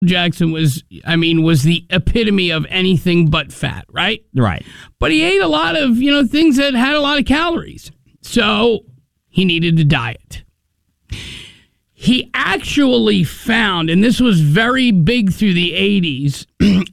Jackson was the epitome of anything but fat, right? Right. But he ate a lot of, things that had a lot of calories. So he needed to diet. He actually found, and this was very big through the 80s,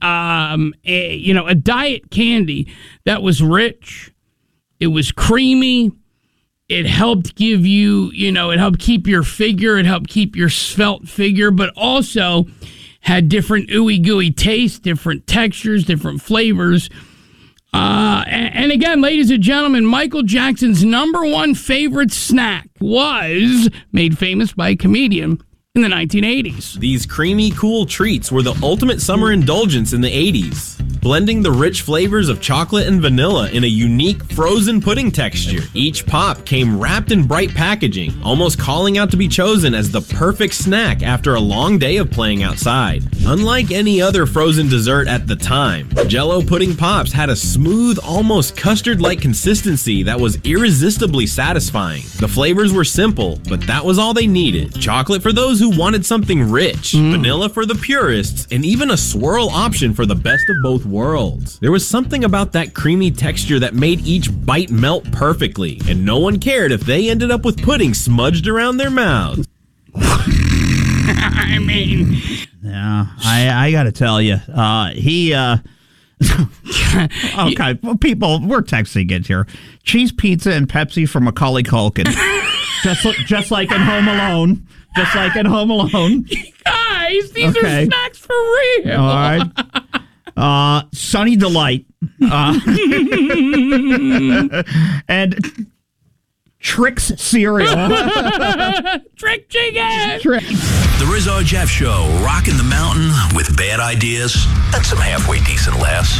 a diet candy that was rich. It was creamy. It helped give you, it helped keep your figure. It helped keep your svelte figure, but also had different ooey gooey tastes, different textures, different flavors. And again, ladies and gentlemen, Michael Jackson's number one favorite snack was made famous by a comedian in the 1980s. These creamy, cool treats were the ultimate summer indulgence in the 80s, blending the rich flavors of chocolate and vanilla in a unique frozen pudding texture. Each pop came wrapped in bright packaging, almost calling out to be chosen as the perfect snack after a long day of playing outside. Unlike any other frozen dessert at the time, Jell-O pudding pops had a smooth, almost custard-like consistency that was irresistibly satisfying. The flavors were simple, but that was all they needed. Chocolate for those who wanted something rich, vanilla for the purists, and even a swirl option for the best of both worlds. There was something about that creamy texture that made each bite melt perfectly, and no one cared if they ended up with pudding smudged around their mouths. I mean... Yeah, I gotta tell you, okay, well, people, we're texting it here. Cheese pizza and Pepsi for Macaulay Culkin. just like in Home Alone. Just like in Home Alone. Guys, these are snacks for real. All right. Sunny Delight. And Trix cereal. Trick chicken. The Rizzo Jeff Show, rocking the mountain with bad ideas and some halfway decent laughs.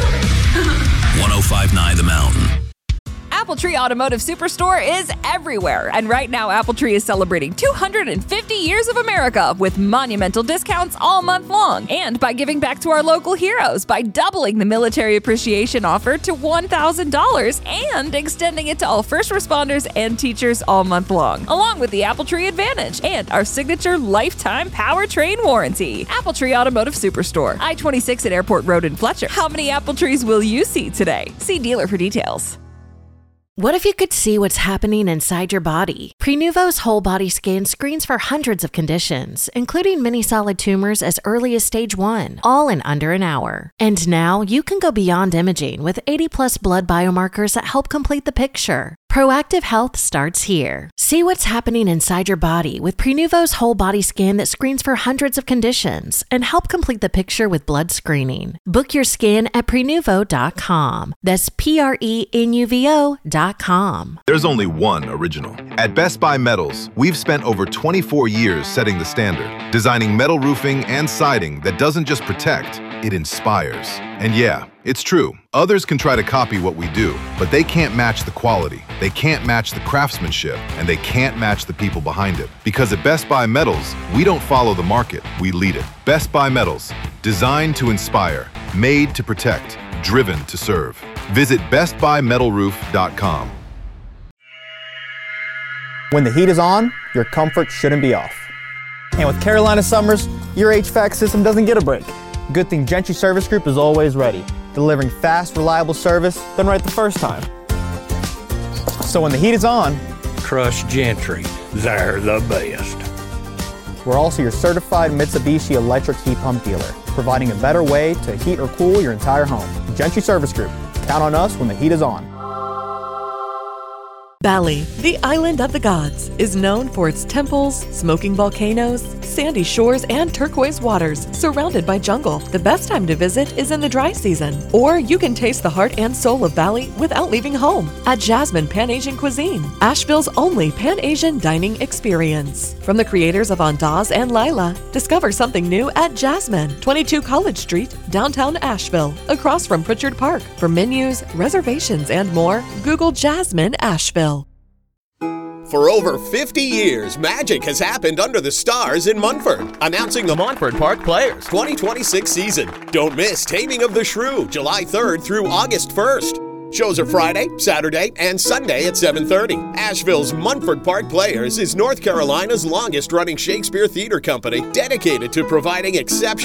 105.9 The Mountain. Appletree Automotive Superstore is everywhere. And right now, Appletree is celebrating 250 years of America with monumental discounts all month long. And by giving back to our local heroes by doubling the military appreciation offer to $1,000 and extending it to all first responders and teachers all month long, along with the Appletree Advantage and our signature lifetime powertrain warranty. Appletree Automotive Superstore, I-26 at Airport Road in Fletcher. How many apple trees will you see today? See dealer for details. What if you could see what's happening inside your body? Prenuvo's whole body scan screens for hundreds of conditions, including many solid tumors as early as stage 1, all in under an hour. And now you can go beyond imaging with 80+ blood biomarkers that help complete the picture. Proactive health starts here. See what's happening inside your body with Prenuvo's whole body scan that screens for hundreds of conditions and help complete the picture with blood screening. Book your scan at Prenuvo.com. That's Prenuvo.com. There's only one original. At Best Buy Metals, we've spent over 24 years setting the standard, designing metal roofing and siding that doesn't just protect, it inspires. And yeah, it's true. Others can try to copy what we do, but they can't match the quality, they can't match the craftsmanship, and they can't match the people behind it. Because at Best Buy Metals, we don't follow the market, we lead it. Best Buy Metals, designed to inspire, made to protect, driven to serve. Visit bestbuymetalroof.com. When the heat is on, your comfort shouldn't be off. And with Carolina summers, your HVAC system doesn't get a break. Good thing Gentry Service Group is always ready, delivering fast, reliable service done right the first time. So when the heat is on, trust Gentry. They're the best. We're also your certified Mitsubishi electric heat pump dealer, providing a better way to heat or cool your entire home. Gentry Service Group. Count on us when the heat is on. Bali, the island of the gods, is known for its temples, smoking volcanoes, sandy shores, and turquoise waters, surrounded by jungle. The best time to visit is in the dry season, or you can taste the heart and soul of Bali without leaving home at Jasmine Pan-Asian Cuisine, Asheville's only Pan-Asian dining experience. From the creators of Andaz and Lila, discover something new at Jasmine, 22 College Street, downtown Asheville, across from Pritchard Park. For menus, reservations, and more, Google Jasmine Asheville. For over 50 years, magic has happened under the stars in Munford. Announcing the Montford Park Players 2026 season. Don't miss Taming of the Shrew, July 3rd through August 1st. Shows are Friday, Saturday, and Sunday at 7:30. Asheville's Munford Park Players is North Carolina's longest-running Shakespeare theater company dedicated to providing exceptional